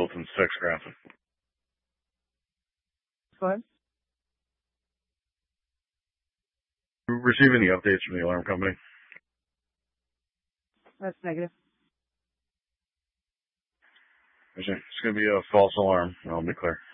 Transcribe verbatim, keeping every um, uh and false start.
Wilton six, Grantham. Go ahead. Receive any updates from the alarm company? That's negative. It's going to be a false alarm. I'll be clear.